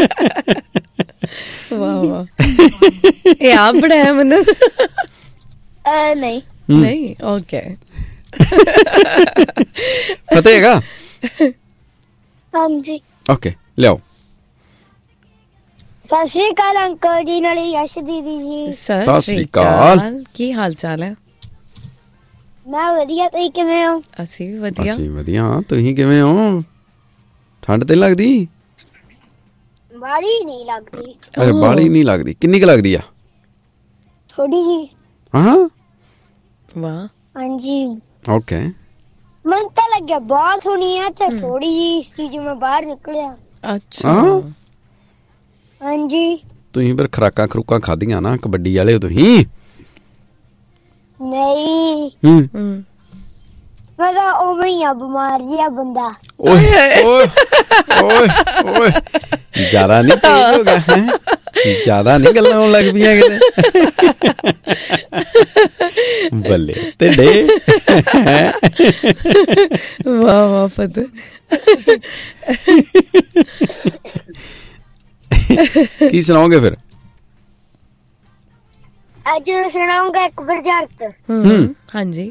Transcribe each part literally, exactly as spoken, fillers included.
ਵਾਹ ਵਾਹ, ਇਹ ਆਪ ਬਣਾਇਆ ਮੈਨੂੰ? ਨਹੀਂ ਨਹੀਂ, ਓਕੇ। ਪਤਾ ਹੈਗਾ? ਹਾਂਜੀ। ਓਕੇ, ਲਿਆਓ। ਸਤਿ ਸ਼੍ਰੀ ਅਕਾਲ ਅੰਕਲ ਜੀ, ਨਾਲੇ ਯਸ਼ ਦੀਦੀ ਜੀ। ਸਤਿ ਸ਼੍ਰੀ ਅਕਾਲ, ਕੀ ਹਾਲ ਚਾਲ ਹੈ? ਮੈਂ ਵਧੀਆ, ਤੁਸੀਂ ਕਿਵੇਂ ਹੋ? ਅਸੀਂ ਵੀ ਵਧੀਆ। ਅਸੀਂ ਵਧੀਆ, ਤੁਸੀਂ ਕਿਵੇਂ ਹੋ? ਠੰਡ ਤੇ ਲੱਗਦੀ? ਬਾਹਲੀ ਨਹੀਂ ਲੱਗਦੀ। ਅੱਛਾ, ਬਾਹਲੀ ਨਹੀਂ ਲੱਗਦੀ। ਕਿੰਨੀ ਕੁ ਲੱਗਦੀ ਆ? ਥੋੜੀ ਜੀ। ਹਾਂ, ਵਾਹ। ਹਾਂਜੀ, ਓਕੇ। ਮੈਨੂੰ ਤਾਂ ਲੱਗਿਆ ਬਹੁਤ ਹੋਣੀ ਹੈ ਤੇ ਥੋੜੀ ਜੀ ਇਸ ਚੀਜ਼ ਮੈਂ ਬਾਹਰ ਨਿਕਲਿਆ। ਅੱਛਾ, ਹਾਂਜੀ। ਤੁਸੀਂ ਫਿਰ ਖੁਰਾਕਾਂ ਖਰੂਕਾਂ ਖਾਧੀਆਂ ਨਾ, ਕਬੱਡੀ ਵਾਲੇ ਹੋ ਤੁਸੀਂ? ਨਹੀਂ, ਹੂੰ, ਮੈਂ ਤਾਂ ਉਵੇਂ ਹੀ ਆ, ਬਿਮਾਰ ਜਿਹਾ ਬੰਦਾ। ਓਏ ਓਏ ਓਏ ਓਏ, ਜ਼ਿਆਦਾ ਨਹੀਂ ਤੇਜ਼ ਹੋ ਗਿਆ ਹੈ? ਜ਼ਿਆਦਾ ਨਹੀਂ ਗੱਲਾਂ ਹੋਣ ਲੱਗ ਪਈਆਂ ਕਿਤੇ? ਬੱਲੇ ਤੇਡੇ। ਵਾਹ ਵਾਹ ਪਤਾ। ਕੀ ਸੁਣਾਓਗੇ ਫਿਰ? ਅੱਜ ਮੈਂ ਸੁਣਾਉਂਗਾ ਇੱਕ ਬੁਝਾਰਤ। ਹੂੰ, ਹਾਂਜੀ।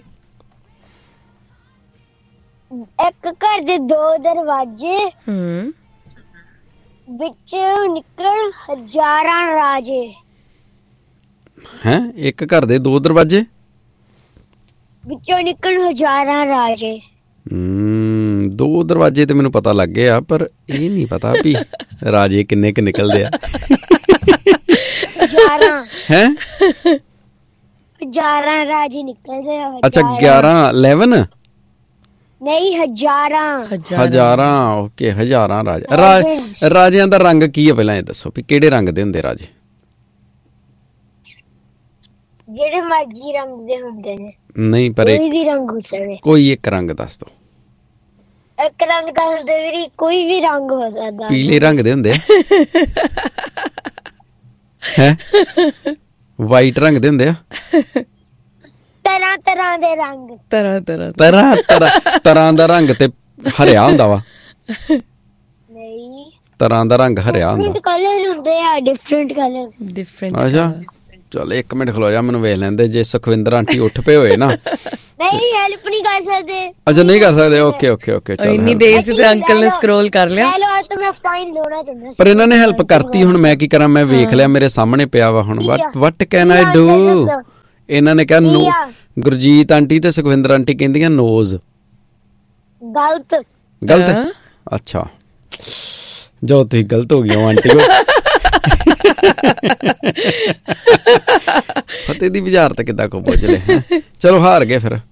ਇੱਕ ਘਰ ਦੇ ਦੋ ਦਰਵਾਜ਼ੇ, ਹੂੰ, ਵਿੱਚ ਨਿਕਲਣ ਹਜ਼ਾਰਾਂ ਰਾਜੇ। ਹੈਂ, ਇੱਕ ਘਰ ਦੇ ਦੋ ਦਰਵਾਜ਼ੇ, ਵਿੱਚੋਂ ਨਿਕਲਣ ਹਜ਼ਾਰਾਂ ਰਾਜੇ। ਹਮ ਦੋ ਦਰਵਾਜ਼ੇ ਤੇ ਮੈਨੂੰ ਪਤਾ ਲੱਗ ਗਏ ਆ, ਪਰ ਇਹ ਨਹੀਂ ਪਤਾ ਵੀ ਰਾਜੇ ਕਿੰਨੇ ਕੁ ਨਿਕਲਦੇ ਆ। ਹਜ਼ਾਰਾਂ ਹੈਂ? ਹਜ਼ਾਰਾਂ ਰਾਜੇ ਨਿਕਲਦੇ ਆ। ਅੱਛਾ, ਗਿਆਰਾਂ ਇਲੈਵਨ ਨਹੀਂ, ਹਜ਼ਾਰਾਂ। ਹਜ਼ਾਰਾਂ, ਓਕੇ, ਹਜ਼ਾਰਾਂ ਰਾਜੇ। ਰਾਜ ਰਾਜਿਆਂ ਦਾ ਰੰਗ ਕੀ ਹੈ ਪਹਿਲਾਂ ਇਹ ਦੱਸੋ ਵੀ ਕਿਹੜੇ ਰੰਗ ਦੇ ਹੁੰਦੇ ਰਾਜੇ? ਜਿਹੜੇ ਮਰਜੀ ਰੰਗ ਦੇ ਹੁੰਦੇ ਨੇ। ਨਹੀਂ, ਪਰ ਕੋਈ ਵੀ ਰੰਗ ਹੋ ਸਕਦਾ। ਕੋਈ ਇੱਕ ਰੰਗ ਦੱਸ ਦੋ। ਇੱਕ ਰੰਗ ਦਾ ਹੁੰਦੇ ਵੀ, ਕੋਈ ਵੀ ਰੰਗ ਹੋ ਸਕਦਾ। ਪੀਲੇ ਰੰਗ ਦੇ ਹੁੰਦੇ ਆ? ਹੈ? ਵਾਈਟ ਰੰਗ ਦੇ ਹੁੰਦੇ ਆ? ਤਰ੍ਹਾਂ ਤਰ੍ਹਾਂ ਦੇ ਰੰਗ। ਤਰ੍ਹਾਂ ਤਰ੍ਹਾਂ ਤਰ੍ਹਾਂ ਤਰ੍ਹਾਂ ਤਰ੍ਹਾਂ ਦਾ ਰੰਗ ਤੇ ਹਰਿਆ ਹੁੰਦਾ ਵਾ? ਨਹੀਂ, ਤਰ੍ਹਾਂ ਦਾ ਰੰਗ ਹਰਿਆ ਹੁੰਦਾ। ਡਿਫਰੈਂਟ ਕਲਰ ਹੁੰਦੇ ਆ, ਡਿਫਰੈਂਟ ਕਲਰ। ਡਿਫਰੈਂਟ। ਅੱਛਾ, ਚੱਲ ਇੱਕ ਮਿੰਟ ਖਲੋ ਜਾ, ਮੈਨੂੰ ਵੇਖ ਲੈਂਦੇ। ਜੇ ਸੁਖਵਿੰਦਰ ਆਂਟੀ ਉੱਠ ਪਏ ਹੋਏ ਨਾ। ਨਹੀਂ, ਹੈਲਪ ਨਹੀਂ ਕਰ ਸਕਦੇ। ਅੱਛਾ, ਨਹੀਂ ਕਰ ਸਕਦੇ। ਓਕੇ ਓਕੇ ਓਕੇ, ਚੱਲ। ਇੰਨੀ ਦੇਰ ਚ ਤੇ ਅੰਕਲ ਨੇ ਸਕਰੋਲ ਕਰ ਲਿਆ। ਤਾਂ ਮੈਂ ਫਾਈਨ ਲਾਉਣਾ ਚਾਹੁੰਦਾ, ਪਰ ਇਹਨਾਂ ਨੇ ਹੈਲਪ ਕਰਤੀ। ਹੁਣ ਮੈਂ ਕੀ ਕਰਾਂ? ਮੈਂ ਵੇਖ ਲਿਆ, ਮੇਰੇ ਸਾਹਮਣੇ ਪਿਆ ਵਾ। ਹੁਣ ਵਟ ਵਟ ਕੈਨ ਆਈ ਡੂ? ਇਹਨਾਂ ਨੇ ਕਿਹਾ ਨੋ। ਗੁਰਜੀਤ ਆਂਟੀ ਤੇ ਸੁਖਵਿੰਦਰ ਆਂਟੀ ਕਹਿੰਦੀਆਂ ਨੋਜ਼। ਗਲਤ। ਗਲਤ? ਅੱਛਾ, ਜੋ ਤੁਸੀਂ ਗਲਤ ਹੋ ਗਏ ਆਂਟੀ। ਫਤਿਹ ਦੀ ਬੁਝਾਰਤ ਕਿੱਦਾਂ ਕੋ ਪੁੱਛ ਲੈ। ਚਲੋ ਹਾਰ ਗਏ ਫਿਰ।